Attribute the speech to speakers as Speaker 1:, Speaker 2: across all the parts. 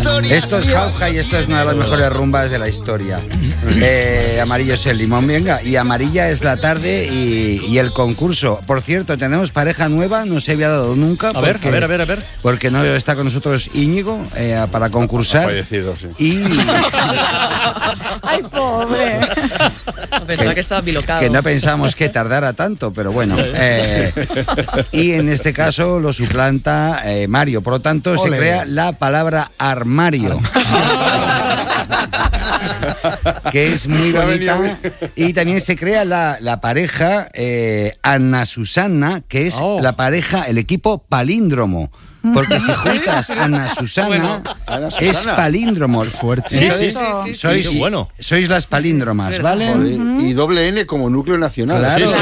Speaker 1: Esto es Jauja y esto es una de las mejores rumbas de la historia. Amarillo es el limón, venga. Y amarilla es la tarde y el concurso. Por cierto, tenemos pareja nueva, no se había dado nunca.
Speaker 2: A ver.
Speaker 1: Porque no está con nosotros Íñigo para concursar.
Speaker 3: Ha fallecido, sí.
Speaker 1: Y...
Speaker 4: Ay, pobre.
Speaker 5: Pensaba que estaba bilocado.
Speaker 1: Que no pensábamos que tardara tanto, pero bueno. Y en este caso lo suplanta Mario. Por lo tanto, se crea la palabra armario. Que es muy bonita. Y también se crea la pareja Ana Susana, que es la pareja, el equipo palíndromo. Porque si juntas Ana Susana, es palíndromo.
Speaker 2: Fuerte. Sí.
Speaker 1: Sois las palíndromas, ¿vale?
Speaker 3: Joder, y doble N como núcleo nacional.
Speaker 1: Claro.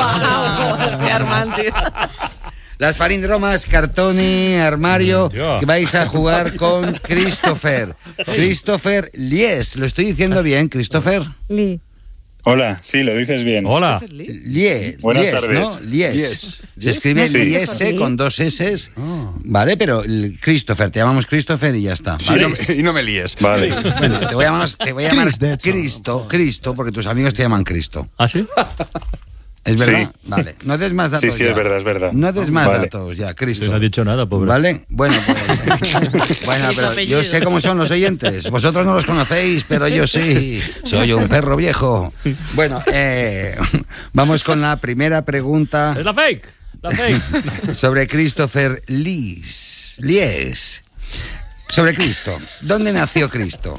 Speaker 5: Sí.
Speaker 1: Las palíndromas, Cartoni, Armario, que vais a jugar con Christopher. Christopher Lies. ¿Lo estoy diciendo bien, Christopher?
Speaker 4: Lee.
Speaker 6: Hola, sí, lo dices bien.
Speaker 2: Hola.
Speaker 1: Lies.
Speaker 6: Buenas tardes.
Speaker 1: ¿No? Lies. Se escribe Lies con 2 S. Vale, pero Christopher, te llamamos Christopher y ya está. ¿Vale?
Speaker 3: Y no me líes.
Speaker 6: Vale.
Speaker 1: Bueno, te voy a llamar Cristo, porque tus amigos te llaman Cristo.
Speaker 2: ¿Ah, sí?
Speaker 1: ¿Es verdad?
Speaker 6: Sí.
Speaker 1: Vale. No des más datos.
Speaker 6: Sí,
Speaker 1: ya.
Speaker 6: es verdad.
Speaker 1: No des más datos ya, Cristo.
Speaker 2: No ha dicho nada, pobre.
Speaker 1: ¿Vale? Bueno, pues. Bueno, pero yo sé cómo son los oyentes. Vosotros no los conocéis, pero yo sí. Soy un perro viejo. Bueno, vamos con la primera pregunta.
Speaker 2: Es la fake.
Speaker 1: Sobre Christopher Lies. Sobre Cristo. ¿Dónde nació Cristo?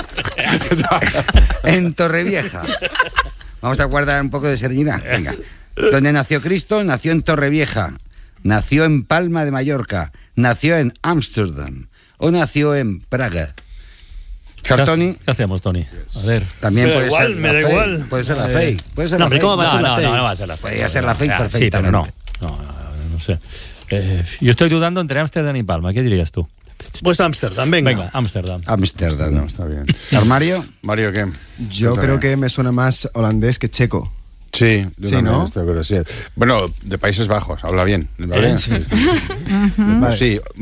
Speaker 1: En Torrevieja. Vamos a guardar un poco de serenidad. Venga. ¿Dónde nació Cristo? Nació en Torrevieja. Nació en Palma de Mallorca. Nació en Ámsterdam. O nació en Praga. Cartoni.
Speaker 2: ¿Qué hacemos, Tony? A ver.
Speaker 1: También puede
Speaker 7: igual,
Speaker 1: ser
Speaker 7: me da
Speaker 1: fake.
Speaker 7: igual.
Speaker 1: Puede ser la fake. Puede ser la fake.
Speaker 7: ¿cómo va a ser la fake?
Speaker 2: No va a ser la fake.
Speaker 1: Podría ser la fake perfectamente.
Speaker 2: Sí, pero no sé. Yo estoy dudando entre Ámsterdam y Palma. ¿Qué dirías tú?
Speaker 7: Pues Ámsterdam, venga.
Speaker 2: Venga, Ámsterdam.
Speaker 1: Ámsterdam.
Speaker 3: Está bien.
Speaker 1: ¿Armario?
Speaker 3: Mario, ¿qué?
Speaker 8: Yo creo que me suena más holandés que checo.
Speaker 3: Sí, yo
Speaker 8: Sí,
Speaker 3: también
Speaker 8: ¿no?
Speaker 3: estoy de acuerdo, sí. Bueno, de Países Bajos, habla bien. ¿Habla bien?
Speaker 8: Vale.
Speaker 3: Sí.